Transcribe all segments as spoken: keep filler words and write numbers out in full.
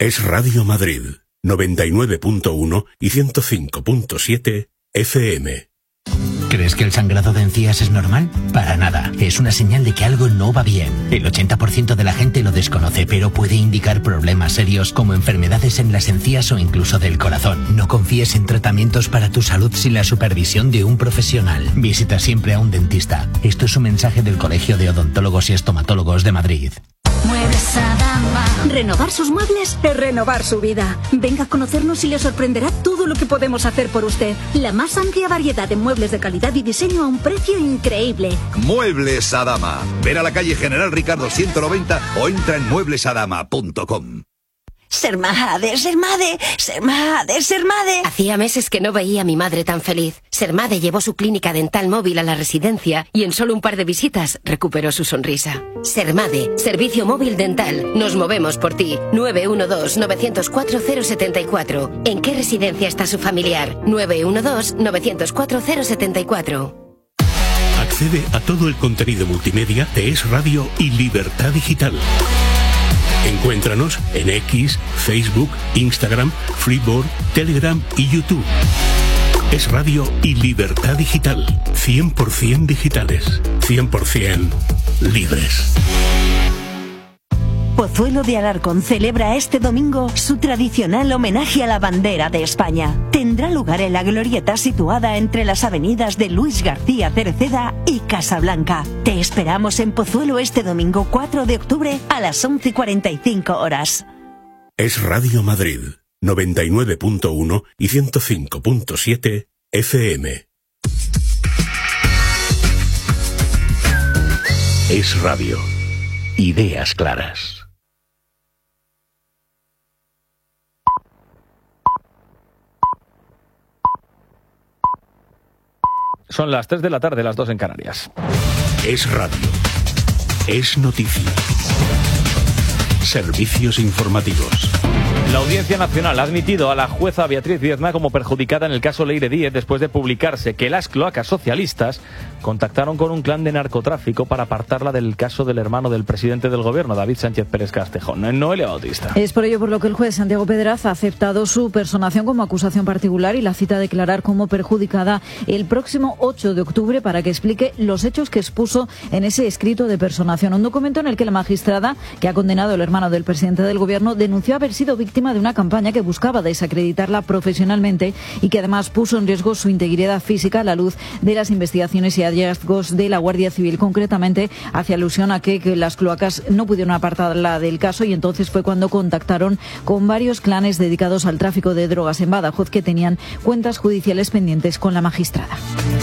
Es Radio Madrid, noventa y nueve punto uno y ciento cinco punto siete F M. ¿Crees que el sangrado de encías es normal? Para nada. Es una señal de que algo no va bien. El ochenta por ciento de la gente lo desconoce, pero puede indicar problemas serios como enfermedades en las encías o incluso del corazón. No confíes en tratamientos para tu salud sin la supervisión de un profesional. Visita siempre a un dentista. Esto es un mensaje del Colegio de Odontólogos y Estomatólogos de Madrid. Muebles Adama. Renovar sus muebles es renovar su vida. Venga a conocernos y le sorprenderá todo lo que podemos hacer por usted. La más amplia variedad de muebles de calidad y diseño a un precio increíble. Muebles Adama. Ven a la calle General Ricardo ciento noventa o entra en muebles adama punto com. Sermade, Sermade, Sermade, Sermade. Hacía meses que no veía a mi madre tan feliz. Sermade llevó su clínica dental móvil a la residencia y en solo un par de visitas recuperó su sonrisa. Sermade, servicio móvil dental. Nos movemos por ti. nueve uno dos, nueve cero cuatro, cero siete cuatro. ¿En qué residencia está su familiar? nueve uno dos, nueve cero cuatro, cero siete cuatro. Accede a todo el contenido multimedia de Es Radio y Libertad Digital. Encuéntranos en X, Facebook, Instagram, Freeboard, Telegram y YouTube. Es Radio y Libertad Digital. cien por ciento digitales. cien por ciento libres. Pozuelo de Alarcón celebra este domingo su tradicional homenaje a la bandera de España. Tendrá lugar en la glorieta situada entre las avenidas de Luis García Cereceda y Casablanca. Te esperamos en Pozuelo este domingo cuatro de octubre a las once cuarenta y cinco horas. Es Radio Madrid, noventa y nueve punto uno y ciento cinco punto siete F M. Es Radio. Ideas claras. Son las tres de la tarde, las dos en Canarias. Es Radio. Es noticia. Servicios informativos. La Audiencia Nacional ha admitido a la jueza Beatriz Viezna como perjudicada en el caso Leire Díez después de publicarse que las cloacas socialistas contactaron con un clan de narcotráfico para apartarla del caso del hermano del presidente del gobierno, David Sánchez Pérez Castejón. Noelia Bautista. Es por ello por lo que el juez Santiago Pedraz ha aceptado su personación como acusación particular y la cita a declarar como perjudicada el próximo ocho de octubre para que explique los hechos que expuso en ese escrito de personación. Un documento en el que la magistrada, que ha condenado al hermano del presidente del gobierno, denunció haber sido víctima de una campaña que buscaba desacreditarla profesionalmente y que además puso en riesgo su integridad física a la luz de las investigaciones y hallazgos de la Guardia Civil. Concretamente, hace alusión a que, que las cloacas no pudieron apartarla del caso y entonces fue cuando contactaron con varios clanes dedicados al tráfico de drogas en Badajoz que tenían cuentas judiciales pendientes con la magistrada.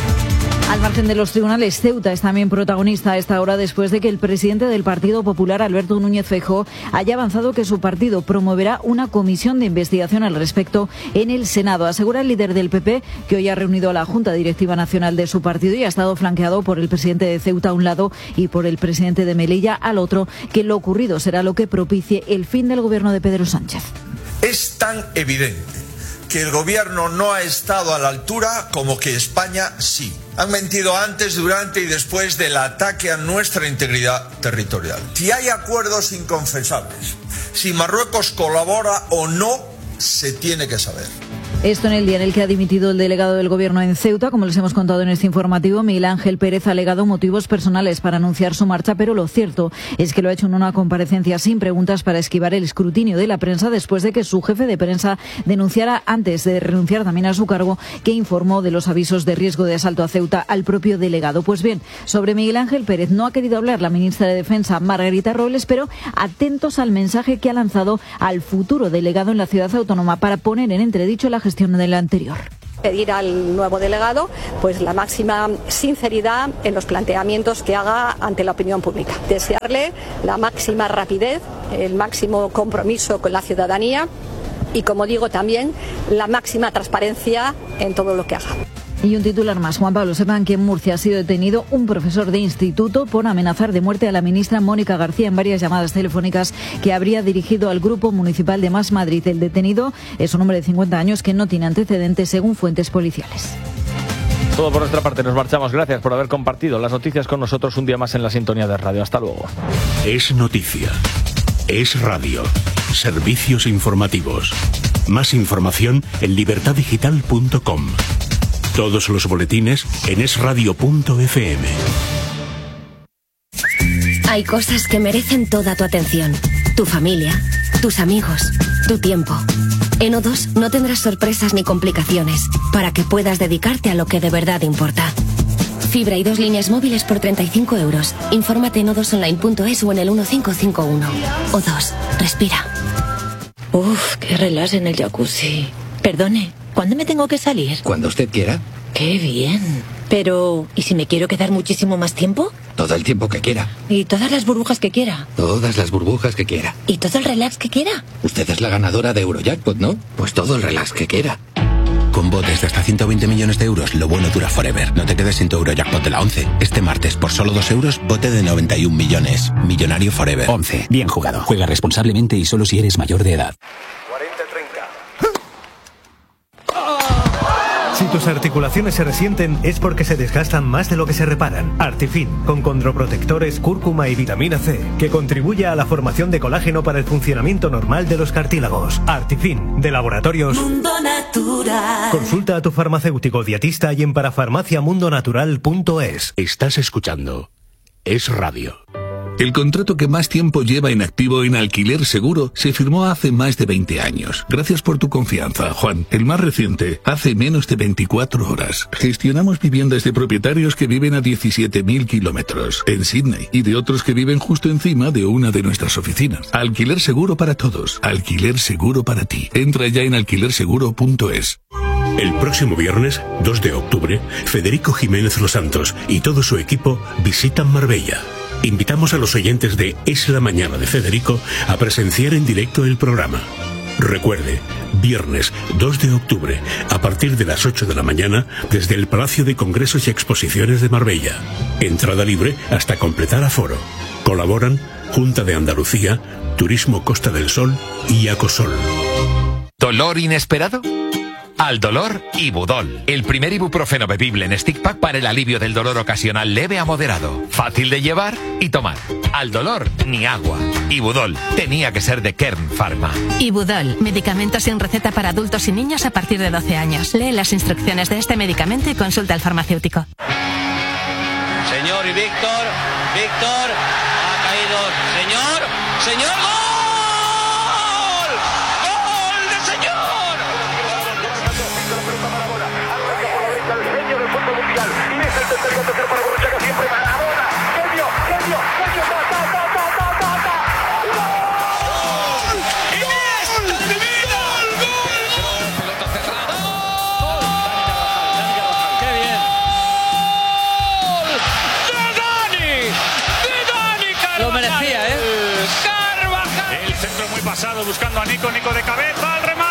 Al margen de los tribunales, Ceuta es también protagonista a esta hora después de que el presidente del Partido Popular, Alberto Núñez Feijóo, haya avanzado que su partido promoverá una comisión de investigación al respecto en el Senado. Asegura el líder del P P, que hoy ha reunido a la Junta Directiva Nacional de su partido y ha estado flanqueado por el presidente de Ceuta a un lado y por el presidente de Melilla al otro, que lo ocurrido será lo que propicie el fin del gobierno de Pedro Sánchez. Es tan evidente que el gobierno no ha estado a la altura como que España sí. Han mentido antes, durante y después del ataque a nuestra integridad territorial. Si hay acuerdos inconfesables, si Marruecos colabora o no, se tiene que saber. Esto en el día en el que ha dimitido el delegado del gobierno en Ceuta. Como les hemos contado en este informativo, Miguel Ángel Pérez ha alegado motivos personales para anunciar su marcha, pero lo cierto es que lo ha hecho en una comparecencia sin preguntas para esquivar el escrutinio de la prensa después de que su jefe de prensa denunciara, antes de renunciar también a su cargo, que informó de los avisos de riesgo de asalto a Ceuta al propio delegado. Pues bien, sobre Miguel Ángel Pérez no ha querido hablar la ministra de Defensa, Margarita Robles, pero atentos al mensaje que ha lanzado al futuro delegado en la ciudad autónoma para poner en entredicho la gestión del anterior. Pedir al nuevo delegado pues la máxima sinceridad en los planteamientos que haga ante la opinión pública. Desearle la máxima rapidez, el máximo compromiso con la ciudadanía y, como digo, también la máxima transparencia en todo lo que haga. Y un titular más. Juan Pablo, sepan que en Murcia ha sido detenido un profesor de instituto por amenazar de muerte a la ministra Mónica García en varias llamadas telefónicas que habría dirigido al Grupo Municipal de Más Madrid. El detenido es un hombre de cincuenta años que no tiene antecedentes según fuentes policiales. Todo por nuestra parte, nos marchamos. Gracias por haber compartido las noticias con nosotros un día más en la sintonía de radio. Hasta luego. Es noticia. Es radio. Servicios informativos. Más información en libertad digital punto com. Todos los boletines en es radio punto efe eme. Hay cosas que merecen toda tu atención. Tu familia, tus amigos, tu tiempo. En O dos no tendrás sorpresas ni complicaciones para que puedas dedicarte a lo que de verdad importa. Fibra y dos líneas móviles por treinta y cinco euros. Infórmate en o dos online punto es o en el uno cinco cinco uno. O dos, respira. Uf, qué relax en el jacuzzi. Perdone, ¿cuándo me tengo que salir? Cuando usted quiera. Qué bien. Pero, ¿y si me quiero quedar muchísimo más tiempo? Todo el tiempo que quiera. ¿Y todas las burbujas que quiera? Todas las burbujas que quiera. ¿Y todo el relax que quiera? Usted es la ganadora de Eurojackpot, ¿no? Pues todo el relax que quiera. Con botes de hasta ciento veinte millones de euros, lo bueno dura forever. No te quedes sin tu Eurojackpot de la once. Este martes, por solo dos euros, bote de noventa y un millones. Millonario forever. once. Bien jugado. Juega responsablemente y solo si eres mayor de edad. Si tus articulaciones se resienten es porque se desgastan más de lo que se reparan. Artifin, con condroprotectores, cúrcuma y vitamina C, que contribuye a la formación de colágeno para el funcionamiento normal de los cartílagos. Artifin, de Laboratorios Mundo Natural. Consulta a tu farmacéutico dietista y en parafarmacia mundo natural punto es. Estás escuchando Es Radio. El contrato que más tiempo lleva en activo en Alquiler Seguro se firmó hace más de veinte años. Gracias por tu confianza, Juan. El más reciente, hace menos de veinticuatro horas. Gestionamos viviendas de propietarios que viven a diecisiete mil kilómetros en Sydney y de otros que viven justo encima de una de nuestras oficinas. Alquiler Seguro para todos. Alquiler Seguro para ti. Entra ya en alquiler seguro punto es. El próximo viernes, dos de octubre, Federico Jiménez Los Santos y todo su equipo visitan Marbella. Invitamos a los oyentes de Es la Mañana de Federico a presenciar en directo el programa. Recuerde, viernes dos de octubre, a partir de las ocho de la mañana, desde el Palacio de Congresos y Exposiciones de Marbella. Entrada libre hasta completar aforo. Colaboran Junta de Andalucía, Turismo Costa del Sol y Acosol. ¿Dolor inesperado? Al dolor, Ibudol, el primer ibuprofeno bebible en stick pack para el alivio del dolor ocasional leve a moderado. Fácil de llevar y tomar. Al dolor, ni agua. Ibudol, tenía que ser de Kern Pharma. Ibudol, medicamento sin receta para adultos y niños a partir de doce años. Lee las instrucciones de este medicamento y consulta al farmacéutico. Señor y Víctor, Víctor, ha caído. Señor, señor, ¡gol! Lo merecía, ¿eh? Carvajal. El centro muy pasado buscando a Nico, Nico de cabeza, al remate.